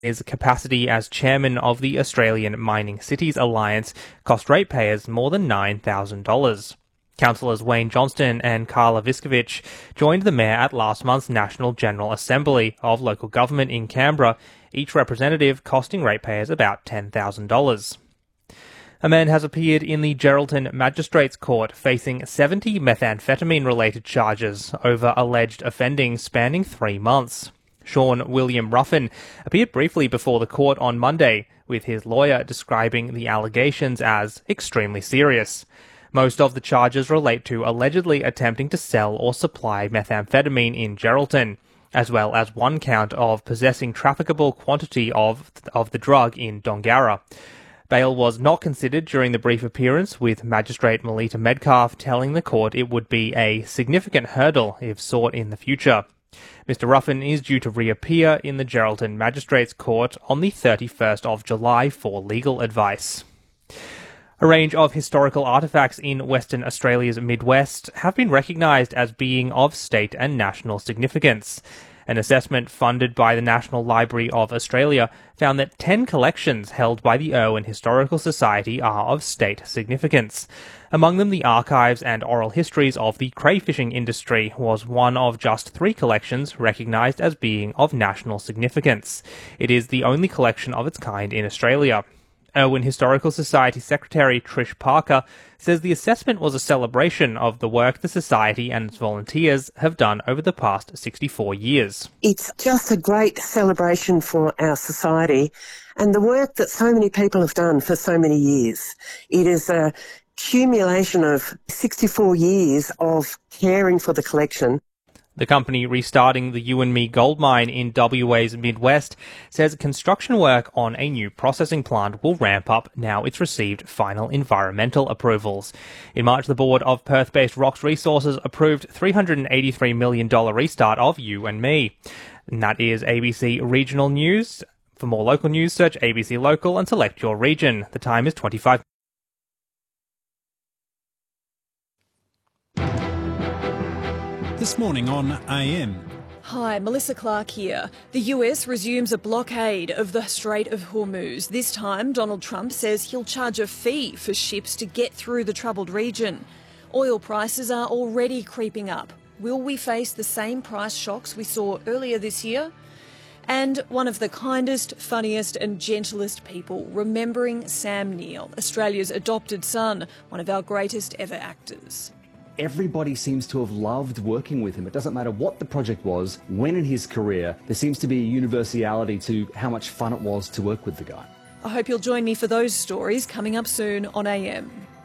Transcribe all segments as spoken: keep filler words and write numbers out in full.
His capacity as chairman of the Australian Mining Cities Alliance cost ratepayers more than nine thousand dollars. Councillors Wayne Johnston and Carla Viskovich joined the mayor at last month's National General Assembly of Local Government in Canberra, each representative costing ratepayers about ten thousand dollars. A man has appeared in the Geraldton Magistrates Court facing seventy methamphetamine-related charges over alleged offending spanning three months. Sean William Ruffin appeared briefly before the court on Monday, with his lawyer describing the allegations as extremely serious. Most of the charges relate to allegedly attempting to sell or supply methamphetamine in Geraldton, as well as one count of possessing trafficable quantity of, of the drug in Dongara. Bail was not considered during the brief appearance, with Magistrate Melita Medcalf telling the court it would be a significant hurdle if sought in the future. Mister Ruffin is due to reappear in the Geraldton Magistrates Court on the thirty-first of July for legal advice. A range of historical artefacts in Western Australia's Midwest have been recognised as being of state and national significance. An assessment funded by the National Library of Australia found that ten collections held by the Irwin Historical Society are of state significance. Among them, the archives and oral histories of the crayfishing industry was one of just three collections recognised as being of national significance. It is the only collection of its kind in Australia. Irwin Historical Society Secretary Trish Parker says the assessment was a celebration of the work the Society and its volunteers have done over the past sixty-four years. It's just a great celebration for our society and the work that so many people have done for so many years. It is a accumulation of sixty-four years of caring for the collection. The company restarting the Youanmi gold mine in W A's Midwest says construction work on a new processing plant will ramp up now it's received final environmental approvals. In March, the board of Perth-based Rox Resources approved three hundred eighty-three million dollars restart of Youanmi. And that is A B C Regional News. For more local news, search A B C Local and select your region. The time is twenty-five. This morning on A M. Hi, Melissa Clark here. The U S resumes a blockade of the Strait of Hormuz. This time, Donald Trump says he'll charge a fee for ships to get through the troubled region. Oil prices are already creeping up. Will we face the same price shocks we saw earlier this year? And one of the kindest, funniest and gentlest people, remembering Sam Neill, Australia's adopted son, one of our greatest ever actors. Everybody seems to have loved working with him. It doesn't matter what the project was, when in his career, there seems to be a universality to how much fun it was to work with the guy. I hope you'll join me for those stories coming up soon on A M.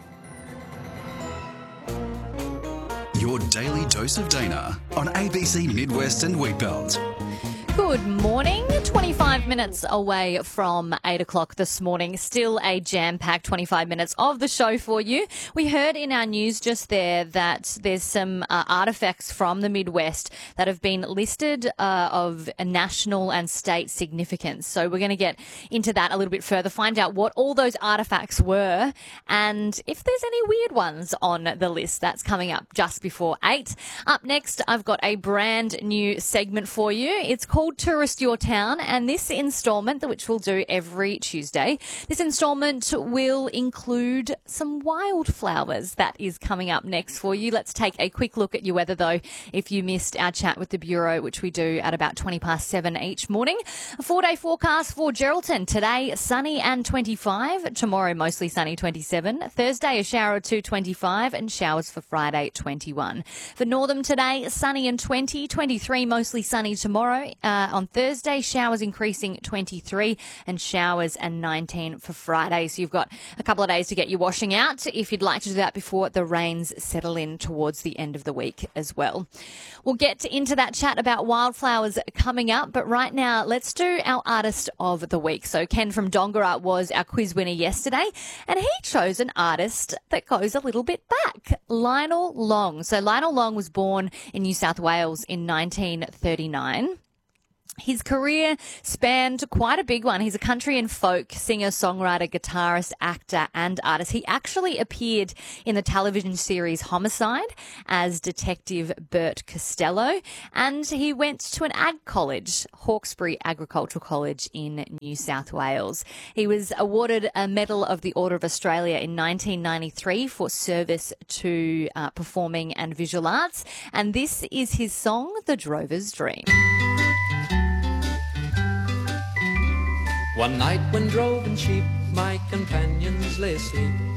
Your daily dose of Dana on A B C Midwest and Wheatbelt. Good morning. twenty-five minutes away from eight o'clock this morning. Still a jam-packed twenty-five minutes of the show for you. We heard in our news just there that there's some uh, artefacts from the Midwest that have been listed uh, of a national and state significance. So we're going to get into that a little bit further, find out what all those artefacts were and if there's any weird ones on the list. That's coming up just before eight. Up next, I've got a brand new segment for you. It's called Tourist Your Town, and this instalment, which we'll do every Tuesday, this instalment will include some wildflowers. That is coming up next for you. Let's take a quick look at your weather, though, if you missed our chat with the Bureau, which we do at about twenty past seven each morning. A four-day forecast for Geraldton. Today, sunny and twenty-five. Tomorrow, mostly sunny, twenty-seven. Thursday, a shower or two, twenty-five, and showers for Friday, twenty-one. For Northam today, sunny and twenty, twenty-three, mostly sunny tomorrow. Uh, on Thursday, showers increasing twenty-three and showers and nineteen for Friday. So you've got a couple of days to get your washing out if you'd like to do that before the rains settle in towards the end of the week as well. We'll get into that chat about wildflowers coming up, but right now let's do our artist of the week. So Ken from Dongara was our quiz winner yesterday, and he chose an artist that goes a little bit back, Lionel Long. So Lionel Long was born in New South Wales in nineteen thirty-nine. His career spanned quite a big one. He's a country and folk singer, songwriter, guitarist, actor and artist. He actually appeared in the television series Homicide as Detective Bert Costello, and he went to an ag college, Hawkesbury Agricultural College in New South Wales. He was awarded a Medal of the Order of Australia in nineteen ninety-three for service to uh, performing and visual arts, and this is his song, The Drover's Dream. One night when droving sheep, my companions lay asleep.